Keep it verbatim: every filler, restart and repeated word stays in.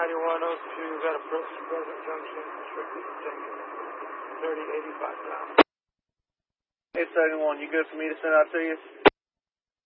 ninety-one oh two, got approach to Pleasant Junction, restricted to taking thirty eighty-five down. eight seventy-one, you good for me to send out to you?